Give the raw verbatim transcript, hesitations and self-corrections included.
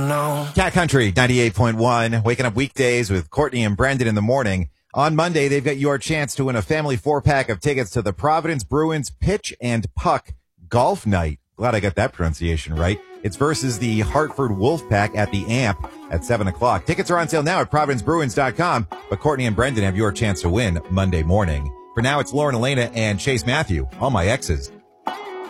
No. Cat Country ninety-eight point one, waking up weekdays with Courtney and Brendan in the morning. On Monday, they've got your chance to win a family four-pack of tickets to the Providence Bruins Pitch and Puck Golf Night. Glad I got that pronunciation right. It's versus the Hartford Wolfpack at the A M P at seven o'clock. Tickets are on sale now at providence bruins dot com, but Courtney and Brendan have your chance to win Monday morning. For now, it's Lauren Elena and Chase Matthew, All My Exes.